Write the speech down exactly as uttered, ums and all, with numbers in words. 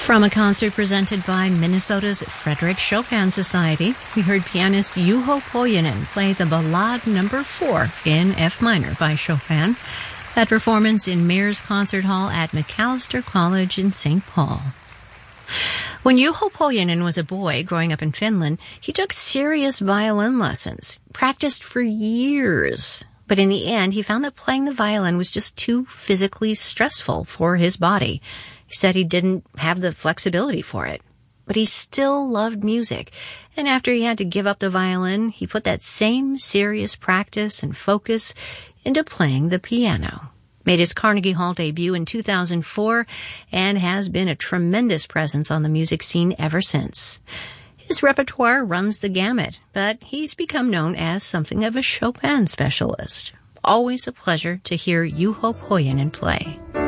From a concert presented by Minnesota's Frederick Chopin Society, we heard pianist Juho Pohjonen play the Ballade Number four in F minor by Chopin. That performance in Mears Concert Hall at Macalester College in Saint Paul. When Juho Pohjonen was a boy growing up in Finland, he took serious violin lessons, practiced for years. But in the end, he found that playing the violin was just too physically stressful for his body. He said he didn't have the flexibility for it. But he still loved music. And after he had to give up the violin, he put that same serious practice and focus into playing the piano. Made his Carnegie Hall debut in two thousand four and has been a tremendous presence on the music scene ever since. His repertoire runs the gamut, but he's become known as something of a Chopin specialist. Always a pleasure to hear Juho Pohjonen play.